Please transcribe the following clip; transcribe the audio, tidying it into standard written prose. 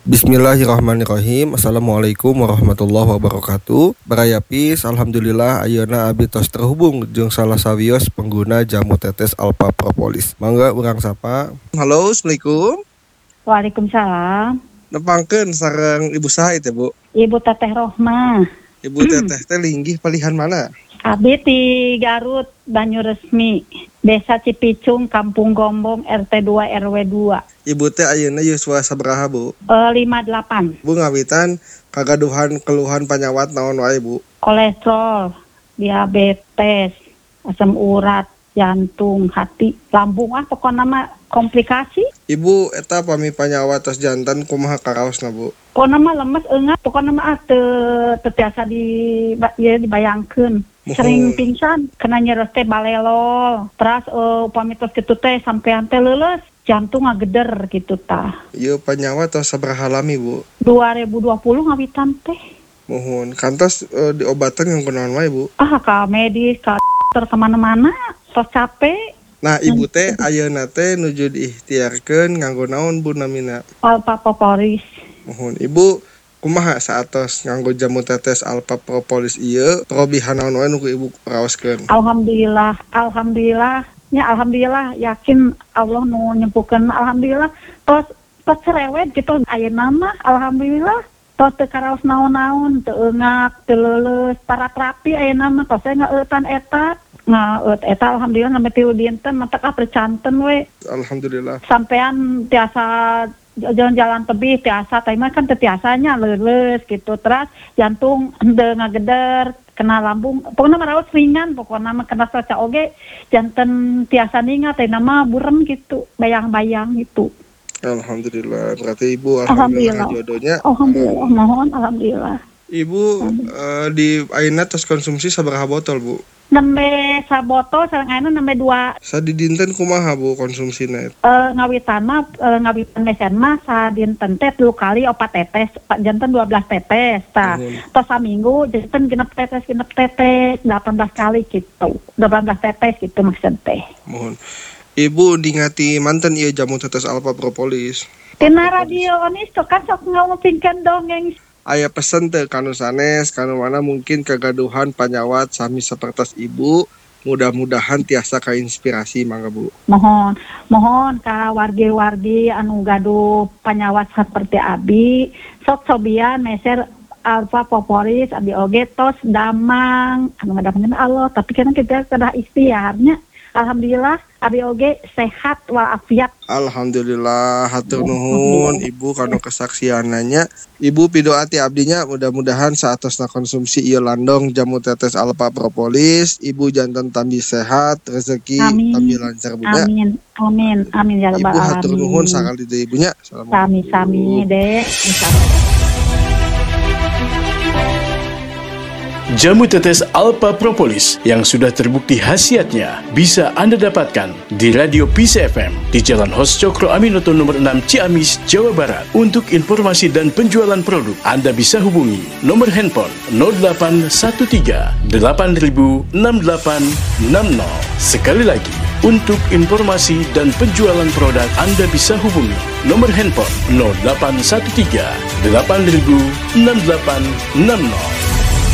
Bismillahirrahmanirrahim. Assalamualaikum warahmatullahi wabarakatuh. Barayapis, alhamdulillah ayeuna abi tos terhubung jeung salah sawios pengguna jamu tetes Alpha Propolis. Mangga urang sapa. Halo, assalamualaikum. Waalaikumsalam. Nepangkeun sareng Ibu saha teh, Bu? Ibu Teteh Rohmah. Ibu teteh teh linggih palihan mana? Abi di Garut, Banyuresmi, Desa Cipicung, Kampung Gombong, RT 2 RW 2. Ibu teh ayeuna yuswa sabaraha, Bu? 58. Bu ngawitan kagaduhan keluhan panyawat naon wae, Bu? Kolesterol, diabetes, asam urat, jantung, hati, lambung, pokoknya mah komplikasi. Ibu eta pami panyawat tos jantan kumaha karaosna, Bu? Pokoknya mah lemes enggak, pokoknya mah terbiasa dibayangkeun. Sering pingsan, kena nyeres teh balelol. Terus upami tos kitu teh sampean teh leuleus, jantung ngageder gitu tah. Ieu panyawat tos sabaraha lami, Bu? 2020 ngawitan teh. Mohon kantos diobatan yang kunaon wae, Bu? Ka medis, ka dokter kemana-mana, tos capek. Nah, Ibu teh ayeuna teh nuju diikhtiarkeun nganggo naon, Bu, namina? Alpha Propolis. Mohon Ibu kumaha saatos nganggo jamu tetes Alpha Propolis ieu parobihan naon wae nu Ibu raoskeun? Alhamdulillah yakin Allah nu nyempuhkeun, alhamdulillah. Tos cerewet gitu ayeuna mah alhamdulillah. Tos teu karaos naon-naon, teu eungak, teu leuleus, para terapi ayeuna mah tos ngaeutan eta. Eta alhamdulillah sampai tilu dinten mah teu percanten we. Alhamdulillah. Sampean tiasa jalan-jalan tebih tiasa, tapi mah kan tiasanya leuleus gitu. Terus jantung henteu ngageder, kena lambung, pokoknya marawat ringan, pokoknya mah kena soca oge, janten tiasa ningat, tapi nama burem gitu, bayang-bayang gitu. Alhamdulillah, berarti Ibu alhamdulillah jodohnya. Alhamdulillah, mohon alhamdulillah. Ibu di ayeuna tos konsumsi sabaraha botol, Bu? Nembe sabotol sareng ayeuna nembe 2. Sadidinten kumaha, Bu, konsumsina? Ngawitan mesen mah sadinten teh 2 kali 4 tetes, janten 12 tetes. Tah, tos saminggu janten genep tetes 18 kali gitu. 18 tetes gitu maksud teh. Mohon. Ibu dingati manten ieu jamu tetes Alpha Propolis. Tina radio onis kan sok ngomongkeun dongeng. Aya pesen teu kanu sanes, kanu mana mungkin kegaduhan panyawat sami sapertos Ibu, mudah-mudahan tiasa kainspirasi mangga, Bu. Mohon ka wargi-wargi anu gaduh panyawat seperti abi, sok sobian meser Alpha Propolis abi oge tos damang, anu ngadamangkeun Allah, tapi kan kita kedah ikhtiarnya. Alhamdulillah abi oge sehat walafiat. Alhamdulillah, hatur nuhun Ibu kanu kesaksiananya. Ibu pidoa ti abdinya mudah-mudahan saatosna konsumsi ieu landong jamu tetes Alpha Propolis, Ibu janten tambi sehat, rezeki tambi lancar bunya. Amin ya rabbal alamin. Ibu hatur nuhun sakali deui ibunya. Sami Dek. Jamu tetes Alpha Propolis yang sudah terbukti khasiatnya bisa Anda dapatkan di Radio Peace FM di Jalan Hos Cokro Aminoto nomor 6 Ciamis, Jawa Barat. Untuk informasi dan penjualan produk, Anda bisa hubungi nomor handphone 0813 8000 6860. Sekali lagi, untuk informasi dan penjualan produk, Anda bisa hubungi nomor handphone 0813 8000 6860.